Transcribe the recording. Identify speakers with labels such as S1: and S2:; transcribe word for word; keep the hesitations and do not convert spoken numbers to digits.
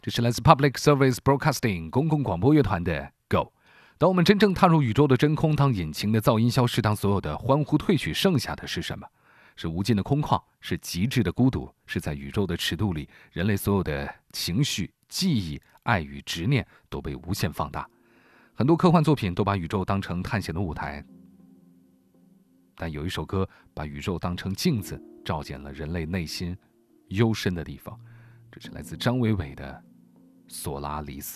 S1: 这是来自 Public Service Broadcasting 公共广播乐团的 Go。 当我们真正踏入宇宙的真空，当引擎的噪音消失，当所有的欢呼退去，剩下的是什么？是无尽的空旷，是极致的孤独，是在宇宙的尺度里，人类所有的情绪、记忆、爱与执念都被无限放大。很多科幻作品都把宇宙当成探险的舞台，但有一首歌把宇宙当成镜子，照见了人类内心幽深的地方。这是来自张伟伟的《索拉里斯》。